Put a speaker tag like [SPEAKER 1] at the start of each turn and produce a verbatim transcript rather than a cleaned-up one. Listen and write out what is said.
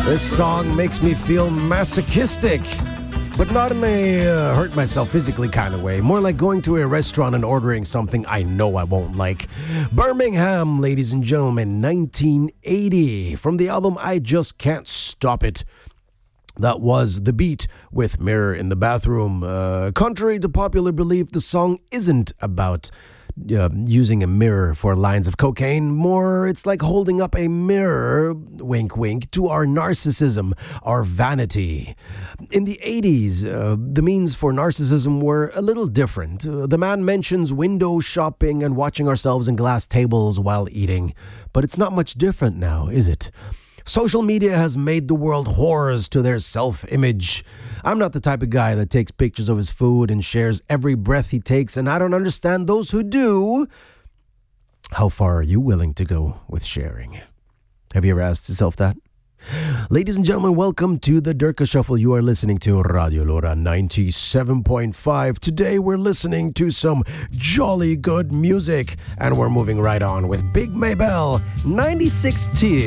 [SPEAKER 1] This song makes me feel masochistic, but not in a uh, hurt myself physically kind of way. More like going to a restaurant and ordering something I know I won't like. Birmingham, ladies and gentlemen, nineteen eighty. From the album I Just Can't Stop It. That was The Beat with Mirror in the Bathroom. Uh, contrary to popular belief, the song isn't about uh, using a mirror for lines of cocaine. More, it's like holding up a mirror, wink wink, to our narcissism, our vanity. In the eighties, uh, the means for narcissism were a little different. Uh, the man mentions window shopping and watching ourselves in glass tables while eating. But it's not much different now, is it? Social media has made the world whores to their self-image. I'm not the type of guy that takes pictures of his food and shares every breath he takes, and I don't understand those who do. How far are you willing to go with sharing? Have you ever asked yourself that? Ladies and gentlemen, welcome to the Durka Shuffle. You are listening to Radio Lora ninety-seven point five. Today we're listening to some jolly good music, and we're moving right on with Big Maybell ninety-six T.